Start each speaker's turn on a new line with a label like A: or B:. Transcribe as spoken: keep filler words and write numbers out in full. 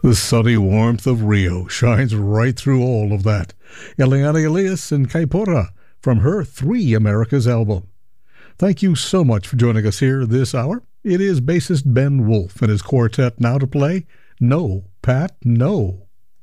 A: The sunny warmth of Rio shines right through all of that. Eliana Elias and Kaipora from her Three Americas album. Thank you so much for joining us here this hour. It is bassist Ben Wolf and his quartet now to play No, Pat, No.